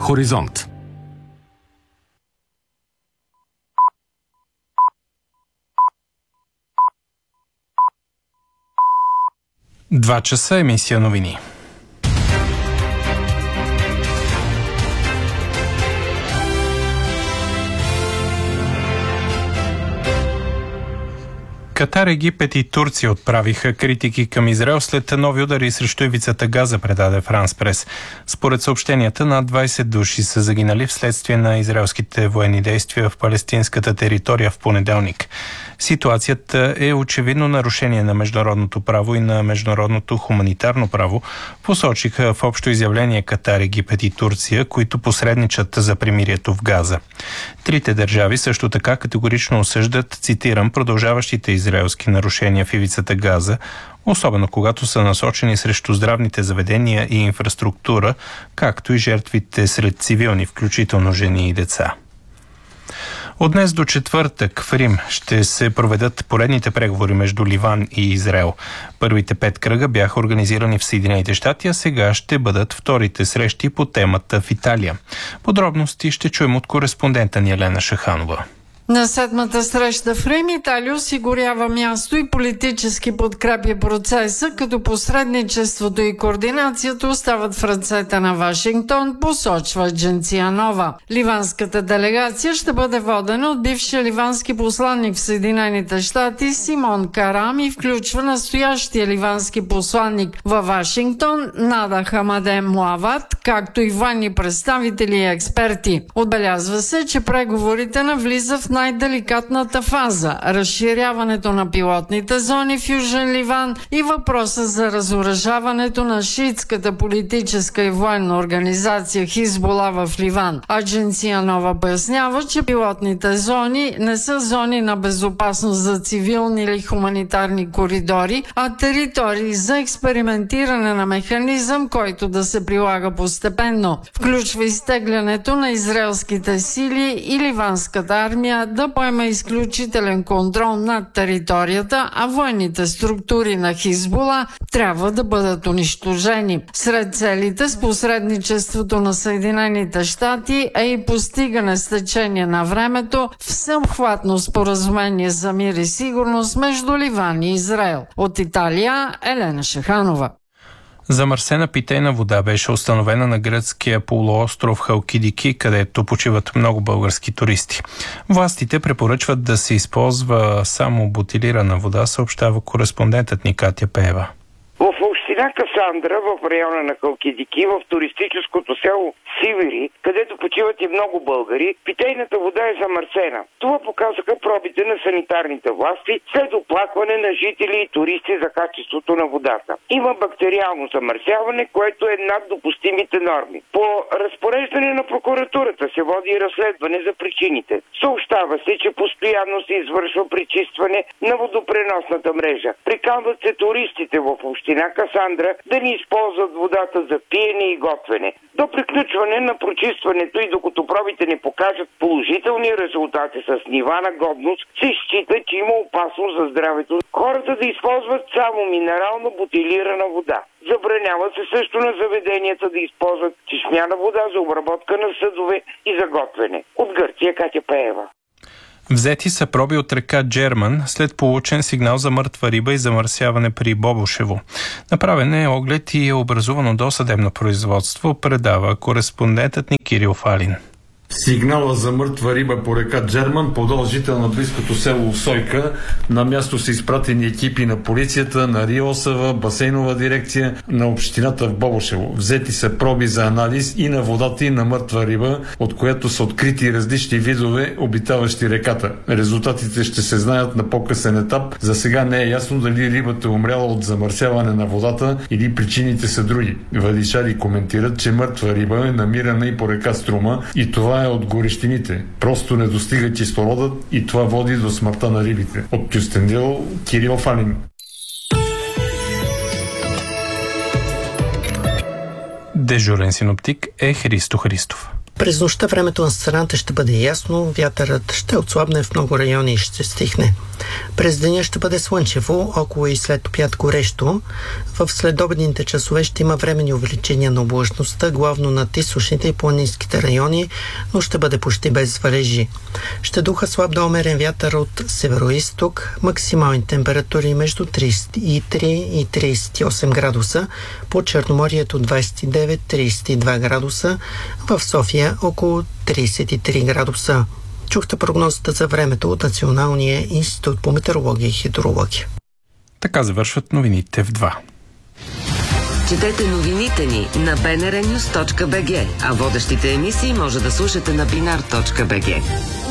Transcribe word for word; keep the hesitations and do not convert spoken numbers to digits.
Хоризонт. Два часа, емисия новини. Катар, Египет и Турция отправиха критики към Израел след нови удари срещу ивицата Газа, предаде Франс Прес. Според съобщенията, над двайсет души са загинали вследствие на израелските военни действия в палестинската територия в понеделник. Ситуацията е очевидно нарушение на международното право и на международното хуманитарно право, посочиха в общо изявление Катар, Египет и Турция, които посредничат за примирието в Газа. Трите държави също така категорично осъждат, цитирам, продължаващите израелски нарушения в ивицата Газа, особено когато са насочени срещу здравните заведения и инфраструктура, както и жертвите сред цивилни, включително жени и деца. От днес до четвъртък в Рим ще се проведат поредните преговори между Ливан и Израел. Първите пет кръга бяха организирани в Съединените щати, а сега ще бъдат вторите срещи по темата в Италия. Подробности ще чуем от кореспондента ни Елена Шаханова. На седмата среща в Рим Италия осигурява място и политически подкрепя процеса, като посредничеството и координацията остават в ръцете на Вашингтон, посочва Агенция Нова. Ливанската делегация ще бъде водена от бившия ливански посланник в Съединените щати Симон Карам и включва настоящия ливански посланник във Вашингтон Нада Хамаде Муават, както и военни представители и експерти. Отбелязва се, че преговорите навлиза в най-деликатната фаза – разширяването на пилотните зони в Южен Ливан и въпроса за разоръжаването на шиитската политическа и военна организация Хизбола в Ливан. Агенция Нова пояснява, че пилотните зони не са зони на безопасност за цивилни или хуманитарни коридори, а територии за експериментиране на механизъм, който да се прилага постепенно. Включва изтеглянето на израелските сили и ливанската армия да поема изключителен контрол над територията, а военните структури на Хизбола трябва да бъдат унищожени. Сред целите с посредничеството на Съединените щати е и постигане с течение на времето всеобхватно споразумение за мир и сигурност между Ливан и Израел. От Италия Елена Шаханова. Замърсена питейна вода беше установена на гръцкия полуостров Халкидики, където почиват много български туристи. Властите препоръчват да се използва само бутилирана вода, съобщава кореспондентът ни Катя Пеева. В община Касандра, в района на Халкидики, в туристическото село Сивери, където почиват и много българи, питейната вода е замърсена. Това показаха пробите на санитарните власти след оплакване на жители и туристи за качеството на водата. Има бактериално замърсяване, което е над допустимите норми. По разпореждане на прокуратурата се води разследване за причините. Съобщава се, че постоянно се извършва пречистване на водопреносната мрежа. Приканват се туристите в община Касандра да не използват водата за пиене и готвене. До приключване на прочистването и докато пробите не покажат положителни резултати с нива на годност, се счита, че има опасност за здравето. Хората да използват само минерално бутилирана вода. Забранява се също на заведенията да използват чешмяна вода за обработка на съдове и за готвене. От Гърция Катя Пеева. Взети са проби от река Джерман след получен сигнал за мъртва риба и замърсяване при Бобошево. Направен е оглед и е образувано досъдебно производство, предава кореспондентът ни Кирил Фалин. Сигнала за мъртва риба по река Джерман подал жител на близкото село Сойка. На място са изпратени екипи на полицията, на РИОСВ, басейнова дирекция на общината в Бобошево. Взети са проби за анализ и на водата и на мъртва риба, от която са открити различни видове, обитаващи реката. Резултатите ще се знаят на по-късен етап. За сега не е ясно дали рибата е умряла от замърсяване на водата или причините са други. Вадишари коментират, че мъртва риба е намирана и по река Струма и това е от горещините. Просто не достига кислородът и това води до смъртта на рибите. От Кюстендил, Кирил Фалин. Дежурен синоптик е Христо Христов. През нощта времето на страната ще бъде ясно, вятърът ще отслабне в много райони и ще стихне. През деня ще бъде слънчево, около и след обяд горещо. В следобедните часове ще има временни увеличения на облачността, главно над източните и планинските райони, но ще бъде почти без валежи. Ще духа слаб до умерен вятър от северо-исток, максимални температури между тридесет и три и тридесет и осем градуса, по Черноморието двадесет и девет до тридесет и два градуса, в София около тридесет и три градуса. Чухте прогнозата за времето от Националния институт по метеорология и хидрология. Така завършват новините в два. Четете новините ни на би ен ар нюз точка би джи, а водещите емисии може да слушате на бинар точка би джи.